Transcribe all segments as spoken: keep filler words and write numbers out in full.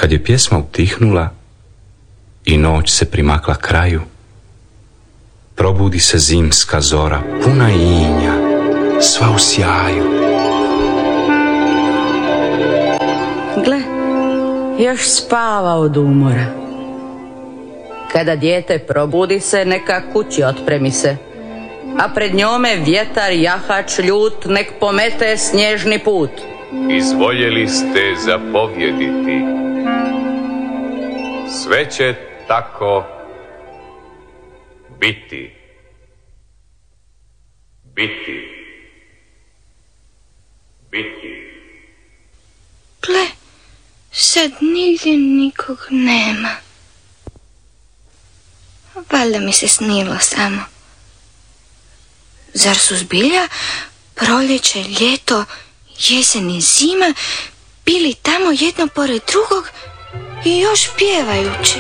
Kad je pjesma utihnula i noć se primakla kraju, probudi se zimska zora, puna inja, sva u sjaju. Gle, još spava od umora. Kada dijete probudi se, neka kući otpremi se, a pred njome vjetar jahač ljut nek pomete snježni put. Izvoljeli ste zapovjediti, sve će tako biti. Biti. Biti. Gle, sad nigdje nikog nema. Valjda mi se snilo samo. Zar su zbilja proljeće, ljeto, jesen i zima bili tamo jedno pored drugog i još pjevajući?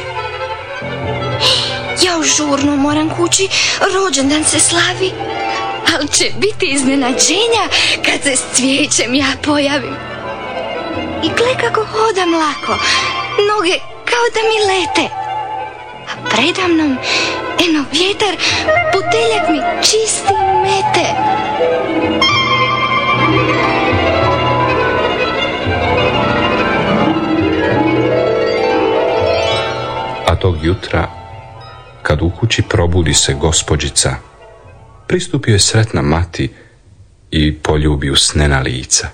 Ja žurno moram kući, rođendan se slavi, ali će biti iznenađenja kad se s cvijećem ja pojavim. I gle kako hodam lako, noge kao da mi lete, a predamnom eno vjetar, puteljak mi čisti mete. A tog jutra, kad u kući probudi se gospođica, pristupio je sretna mati i poljubi usnena lica.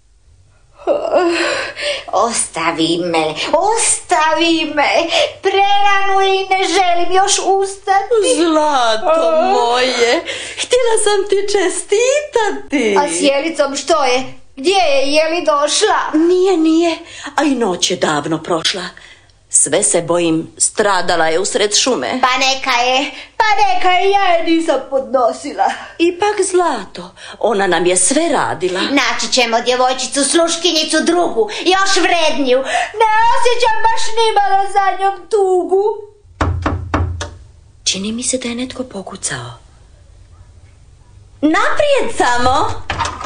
Ostavi me, ostavi me, prerano i ne želim još ustati. Zlato moje, htjela sam ti čestitati. A s Jelicom što je? Gdje je, je li došla? Nije, nije, a i noć je davno prošla. Sve se bojim, stradala je usred šume. Pa neka je, pa neka je, ja je nisam podnosila. Ipak Zlato, ona nam je sve radila. Naći ćemo djevojčicu, sluškinjicu drugu, još vredniju. Ne osjećam baš nimalo za njom tugu. Čini mi se da je netko pokucao. Naprijed samo!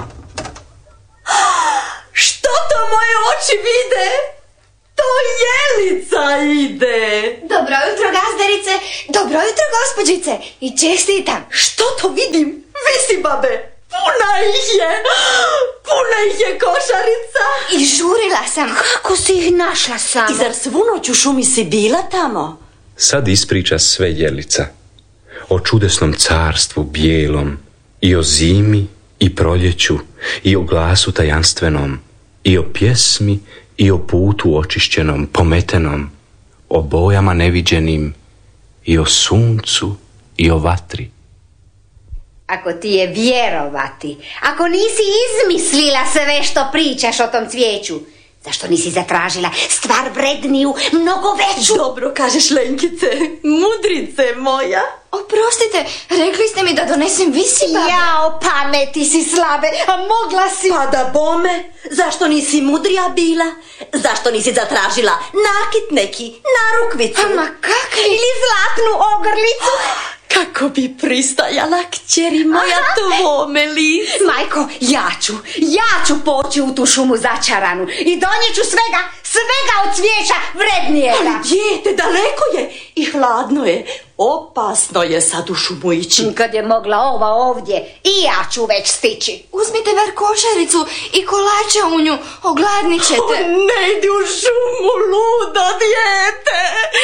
Što to moje oči vide? To Jelica ide! Dobro jutro, gazdarice, dobro jutro, gospođice, i čestitam. Što to vidim? Visi, babe, puna ih je, puna ih je košarica. I žurila sam, kako si ih našla sama? I zar svu noć u šumi si bila tamo? Sad ispriča sve Jelica, o čudesnom carstvu bijelom, i o zimi, i proljeću, i o glasu tajanstvenom, i o pjesmi, i o putu očišćenom, pometenom, o bojama neviđenim, i o suncu, i o vatri. Ako ti je vjerovati, ako nisi izmislila sve što pričaš o tom cvijeću, zašto nisi zatražila stvar vredniju, mnogo veću? Dobro kažeš, Lenkice, mudrice moja. Oprostite, rekli ste mi da donesem visi, babe. Jao, pameti si slabe, a mogla si... Pa da bome, zašto nisi mudrija bila? Zašto nisi zatražila nakit neki, narukvicu? Ma kakvi? Ili zlatnu ogrlicu? Kako bi pristajala, kćeri moja, tvome licu? Majko, ja ću, ja ću poći u tu šumu začaranu i donijet ću svega, svega od cvijeća vrednijega. Ali dijete, daleko je i hladno je, opasno je sad u šumu ići. Kad je mogla ova ovdje, i ja ću već stići. Uzmite ver košaricu i kolače u nju, ogladnit ćete. O, ne idi u šumu, luda dijete.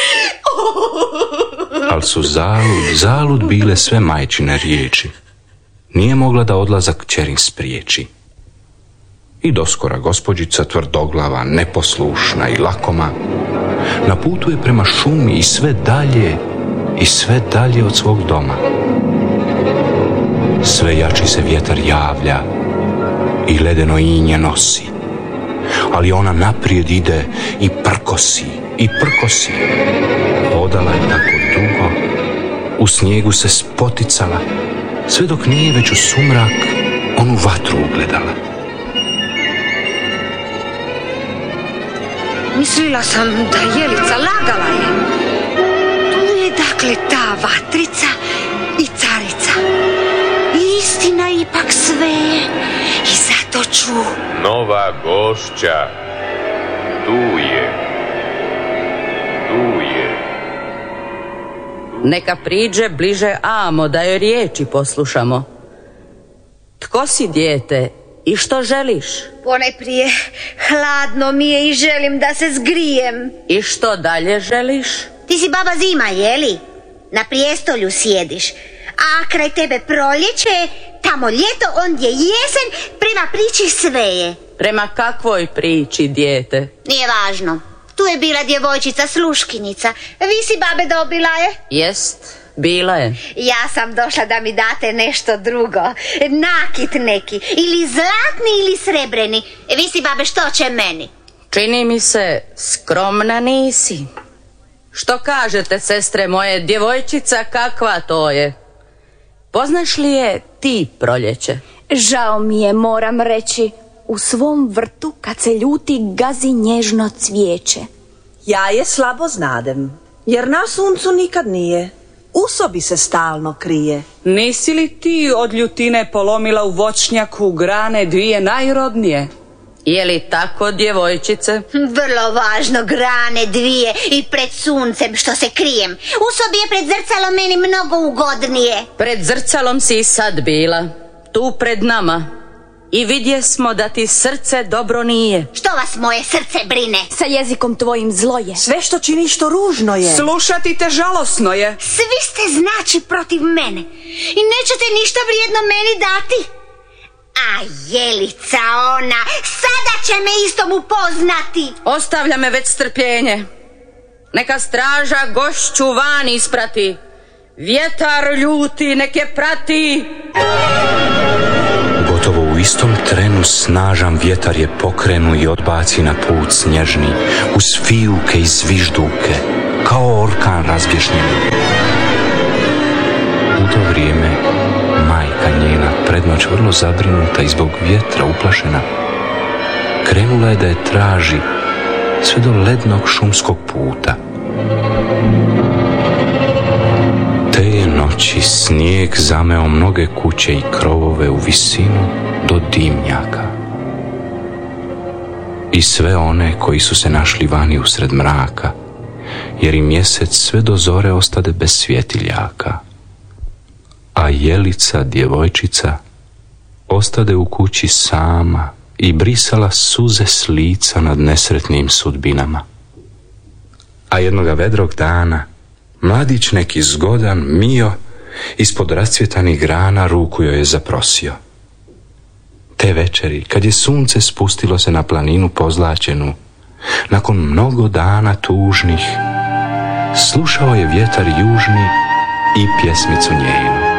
Oh. Al su zalud, zalud bile sve majčine riječi. Nije mogla da odlazak kćerin spriječi. I doskora gospođica, tvrdoglava, neposlušna i lakoma, na putu je prema šumi i sve dalje i sve dalje od svog doma. Sve jači se vjetar javlja i ledeno inje nosi, ali ona naprijed ide i prkosi i prkosi. Hodala je tako dugo, u snijegu se spoticala, sve dok nije već u sumrak onu vatru ugledala. Mislila sam da Jelica lagala je. Tu je dakle ta vatrica i carica. Istina ipak sve i zato ću... Nova gošća tu je. Neka priđe bliže amo da joj riječi poslušamo. Tko si, dijete, i što želiš? Ponajprije, hladno mi je i želim da se zgrijem. I što dalje želiš? Ti si baba zima, jeli? Na prijestolju sjediš. A kraj tebe proljeće, tamo ljeto, ondje jesen, prema priči sveje. Prema kakvoj priči, dijete? Nije važno. Tu je bila djevojčica sluškinica. Vi si babe dobila je? Jest, bila je. Ja sam došla da mi date nešto drugo. Nakit neki. Ili zlatni ili srebreni. Vi si babe što će meni? Čini mi se, skromna nisi. Što kažete, sestre moje, djevojčica kakva to je? Poznaš li je ti, proljeće? Žao mi je, moram reći. U svom vrtu kad se ljuti gazi nježno cvijeće. Ja je slabo znadem, jer na suncu nikad nije. U sobi se stalno krije. Nisi li ti od ljutine polomila u voćnjaku grane dvije najrodnije? Je li tako, djevojčice? Vrlo važno, grane dvije i pred suncem što se krijem. U sobi je pred zrcalom meni mnogo ugodnije. Pred zrcalom si i sad bila, tu pred nama. I vidje smo da ti srce dobro nije. Što vas moje srce brine? Sa jezikom tvojim zlo je. Sve što činiš to ružno je. Slušati te žalosno je. Svi ste znači protiv mene i nećete ništa vrijedno meni dati. A Jelica ona, sada će me istom upoznati. Ostavlja me već strpljenje. Neka straža gošću van isprati. Vjetar ljuti neke prati. Gotovo u istom trenu snažan vjetar je pokrenu i odbaci na put snježni, uz fijuke i zvižduke, kao orkan razbježnjen. U to vrijeme majka njena, prednoć vrlo zabrinuta i zbog vjetra uplašena, krenula je da je traži sve do lednog šumskog puta. Te je noći snijeg zameo mnoge kuće i krovove u visinu do dimnjaka. I sve one koji su se našli vani usred mraka, jer i mjesec sve do zore ostade bez svjetiljaka. A Jelica, djevojčica, ostade u kući sama i brisala suze s lica nad nesretnim sudbinama. A jednoga vedrog dana mladić neki zgodan, mio, ispod rascvjetanih grana ruku joj je zaprosio. Te večeri, kad je sunce spustilo se na planinu pozlačenu, nakon mnogo dana tužnih, slušao je vjetar južni i pjesmicu njenu.